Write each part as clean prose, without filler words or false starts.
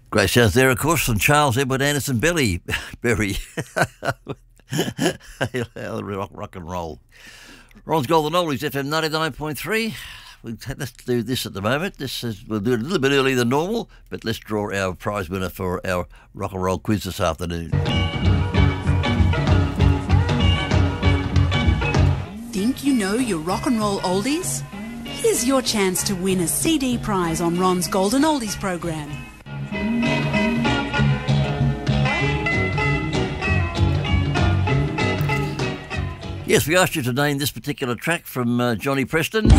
Great sounds there, of course, from Charles Edward Anderson Berry. Rock and roll. Ron's Golden Oldies, FM 99.3. Let's do this at the moment. We'll do it a little bit earlier than normal, but let's draw our prize winner for our rock and roll quiz this afternoon. Think you know your rock and roll oldies? Here's your chance to win a CD prize on Ron's Golden Oldies program. Yes, we asked you to name this particular track from Johnny Preston.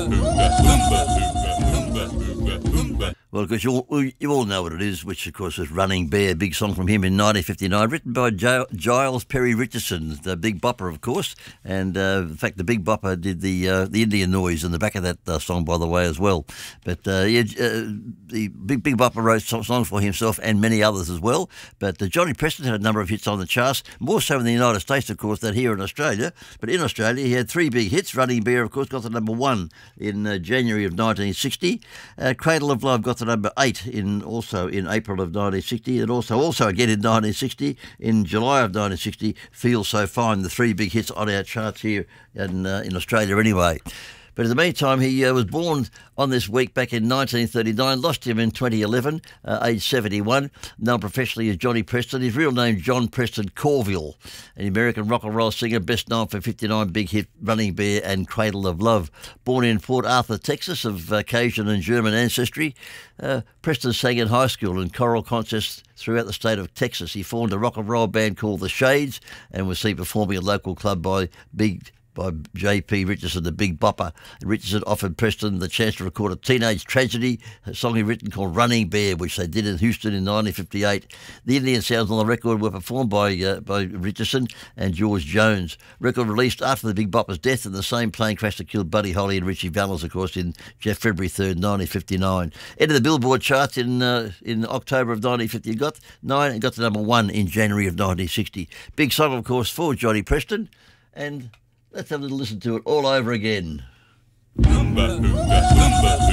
Well, because you all know what it is, which, of course, is Running Bear, big song from him in 1959, written by Giles Perry Richardson, the Big Bopper, of course. And, in fact, the Big Bopper did the Indian noise in the back of that song, by the way, as well. But, the Big Bopper wrote songs for himself and many others as well. But Johnny Preston had a number of hits on the charts, more so in the United States, of course, than here in Australia. But in Australia, he had three big hits. Running Bear, of course, got to number 1 in January of 1960. Cradle of Love got to number 8 in April of 1960, and also again in 1960, in July of 1960, Feel So Fine, the three big hits on our charts here in Australia anyway. But in the meantime, he was born on this week back in 1939, lost him in 2011, age 71, known professionally as Johnny Preston. His real name, John Preston Corville, an American rock and roll singer, best known for 59 big hit Running Bear and Cradle of Love. Born in Port Arthur, Texas, of Cajun and German ancestry, Preston sang in high school and choral contests throughout the state of Texas. He formed a rock and roll band called The Shades and was seen performing at a local club by J.P. Richardson, the Big Bopper. Richardson offered Preston the chance to record a teenage tragedy, a song he written called Running Bear, which they did in Houston in 1958. The Indian sounds on the record were performed by Richardson and George Jones. Record released after the Big Bopper's death in the same plane crash that killed Buddy Holly and Richie Valens, of course, in February 3rd, 1959. Entered the Billboard charts in October of 1950. Got 9 and got to number 1 in January of 1960. Big song, of course, for Johnny Preston. And let's have a little listen to it all over again.